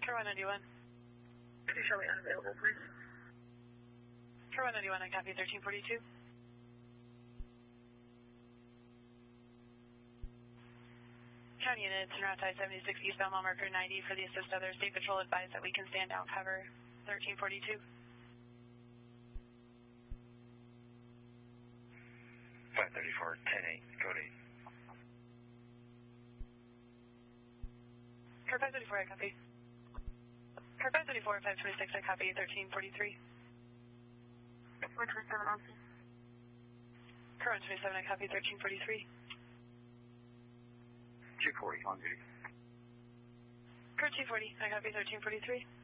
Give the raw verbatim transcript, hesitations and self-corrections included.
For one ninety-one. Could you show me unavailable, please? For one ninety-one, I copy thirteen forty-two. County units en route to I seventy-six eastbound mile marker ninety for the assist other state patrol advised that we can stand down cover thirteen forty-two. five thirty-four, ten eight, code eight. Car five thirty-four, I copy. Car five thirty-four, five twenty-six, I copy thirteen forty-three. one twenty-seven on scene. Car one twenty-seven, I copy thirteen forty-three. two forty on duty. Car two forty, I copy thirteen forty-three.